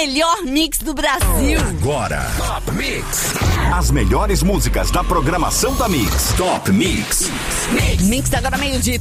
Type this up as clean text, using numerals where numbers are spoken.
melhor mix do Brasil. Agora, Top Mix. As melhores músicas da programação da Mix. Top Mix. Mix agora meio-dia.